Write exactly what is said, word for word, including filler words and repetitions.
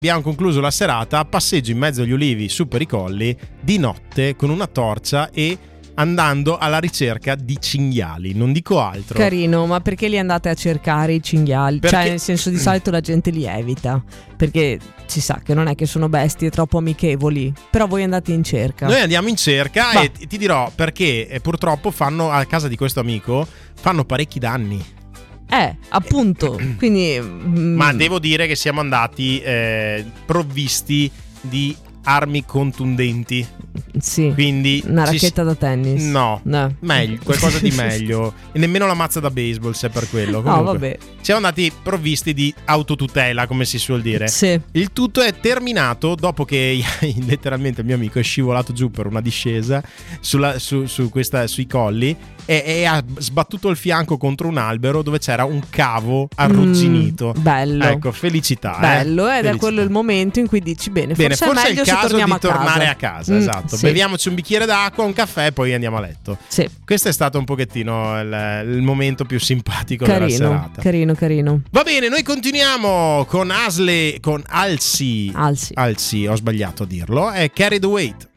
Abbiamo concluso la serata a passeggio in mezzo agli ulivi su per i colli di notte con una torcia e andando alla ricerca di cinghiali, non dico altro. Carino, ma perché li andate a cercare i cinghiali? Perché... Cioè, nel senso, di solito la gente li evita, perché si sa che non è che sono bestie troppo amichevoli, però voi andate in cerca. Noi andiamo in cerca Va. e ti dirò perché eh, purtroppo fanno a casa di questo amico fanno parecchi danni. Eh, appunto, quindi... mm, Ma devo dire che siamo andati eh, provvisti di armi contundenti. Sì, Quindi una ci- racchetta da tennis. No, No. meglio, qualcosa di meglio. E nemmeno la mazza da baseball, se è per quello. No, Comunque, vabbè. siamo andati provvisti di autotutela, come si suol dire. Sì. Il tutto è terminato dopo che letteralmente il mio amico è scivolato giù per una discesa sulla, su, su questa, sui colli e, e ha sbattuto il fianco contro un albero dove c'era un cavo arrugginito. Mm, bello. Ecco, felicità. Bello, eh. ed è Felicità. quello il momento in cui dici bene, Bene, forse, forse è è meglio il se caso torniamo di tornare a casa, Mm, esatto. sì. Beviamoci un bicchiere d'acqua, un caffè e poi andiamo a letto. Sì. Questo è stato un pochettino il, il momento più simpatico Carino, della serata. carino, carino. Va bene, noi continuiamo con Asle, con Alci. Alzi. Alci, ho sbagliato a dirlo. È Carry the Weight.